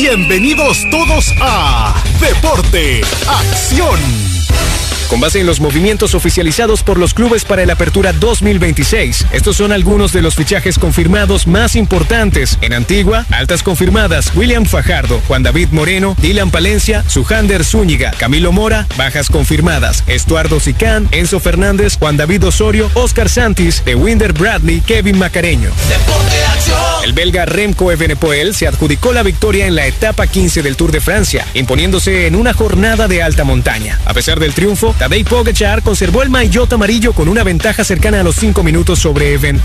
Bienvenidos todos a Deporte, Acción. Con base en los movimientos oficializados por los clubes para el Apertura 2026, estos son algunos de los fichajes confirmados más importantes. En Antigua, altas confirmadas: William Fajardo, Juan David Moreno, Dylan Palencia, Sujander Zúñiga, Camilo Mora. Bajas confirmadas: Estuardo Sicán, Enzo Fernández, Juan David Osorio, Oscar Santis, De Winder Bradley, Kevin Macareño. El belga Remco Evenepoel se adjudicó la victoria en la etapa 15 del Tour de Francia, imponiéndose en una jornada de alta montaña. A pesar del triunfo, Tadej Pogačar conservó el maillot amarillo con una ventaja cercana a los 5 minutos sobre